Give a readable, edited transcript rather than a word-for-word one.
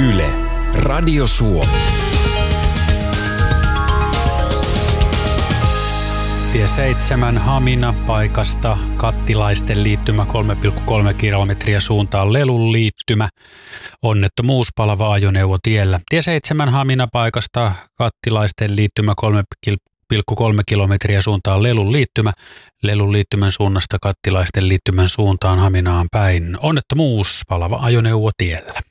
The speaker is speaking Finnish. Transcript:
Yle, Radio Suomi. Tie 7 Hamina paikasta Kattilaisten liittymä 3,3 kilometriä suuntaan Lelun liittymä. Onnettomuus, palava ajoneuvo tiellä. Tie 7 Hamina paikasta Kattilaisten liittymä 3,3 kilometriä suuntaan Lelun liittymä. Lelun liittymän suunnasta Kattilaisten liittymän suuntaan Haminaan päin. Onnettomuus, palava ajoneuvo tiellä.